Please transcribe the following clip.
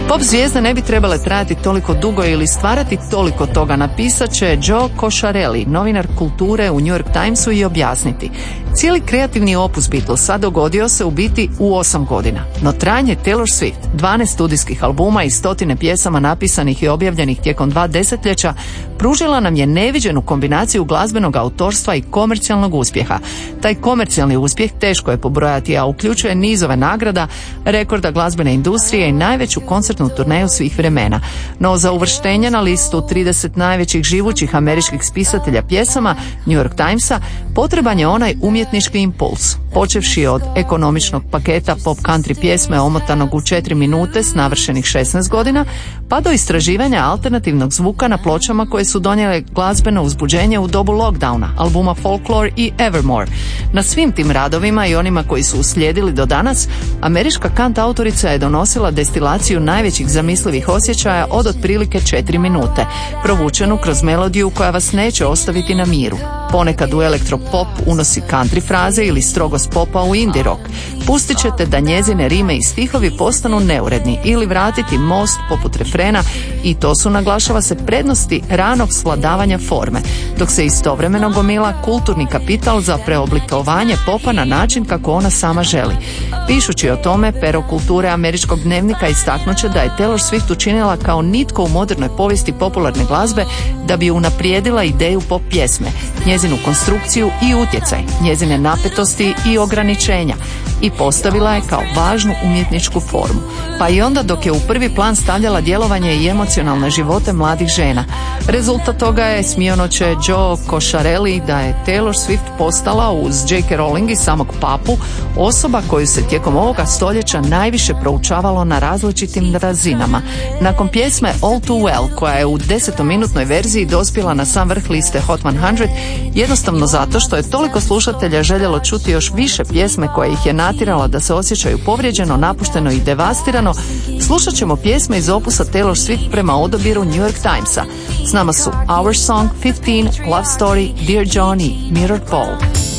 Pop zvijezde ne bi trebale trajati toliko dugo ili stvarati toliko toga, napisat će Joe Cocciarelli, novinar kulture u New York Timesu, i objasniti. Cijeli kreativni opus Beatlesa dogodio se u biti u 8 godina, no trajanje Taylor Swift, 12 studijskih albuma i stotine pjesama napisanih i objavljenih tijekom 2 desetljeća pružila nam je neviđenu kombinaciju glazbenog autorstva i komercijalnog uspjeha. Taj komercijalni uspjeh teško je pobrojati, a uključuje nizove nagrada, rekorda glazbene industrije i najveću koncertnu turneju svih vremena. No za uvrštenje na listu 30 najvećih živućih američkih spisatelja pjesama New York Timesa potreban je onaj umjetnički impuls, počevši od ekonomičnog paketa pop country pjesme omotanog u 4 minute s navršenih 16 godina, pa do istraživanja alternativnog zvuka na pločama koje su donijele glazbeno uzbuđenje u dobu lockdowna, albuma Folklore i Evermore. Na svim tim radovima i onima koji su uslijedili do danas, američka kant autorica je donosila destilaciju najvećih zamislivih osjećaja od otprilike 4 minute, provučenu kroz melodiju koja vas neće ostaviti na miru. Ponekad u elektropop unosi country fraze ili strogost popa u indie rock. Pustit ćete da njezine rime i stihovi postanu neuredni ili vratiti most poput refrena, i to su, naglašava se, prednosti ranog svladavanja forme, dok se istovremeno gomila kulturni kapital za preoblikovanje popa na način kako ona sama želi. Pišući o tome, pero kulture američkog dnevnika istaknut će da je Taylor Swift učinila kao nitko u modernoj povijesti popularne glazbe da bi unaprijedila ideju pop pjesme, njezinu konstrukciju i utjecaj, njezine napetosti i ograničenja, i postavila je kao važnu umjetničku formu. Pa i onda dok je u prvi plan stavljala djelovanje i emocionalne živote mladih žena. Rezultat toga je, smijano će Joe Cocciarelli, da je Taylor Swift postala uz J.K. Rowling i samog papu osoba koju se tijekom ovoga stoljeća najviše proučavalo na različitim razinama. Nakon pjesme All Too Well, koja je u 10-minutnoj verziji dospjela na sam vrh liste Hot 100, jednostavno zato što je toliko slušatelja željelo čuti još više pjesme koja ih je natirala da se osjećaju povrijeđeno, napušteno i devastirano, slušat ćemo pjesme iz opusa Taylor Swift prema odabiru New York Timesa. S nama su Our Song, 15, Love Story, Dear John i Mirrored Ball.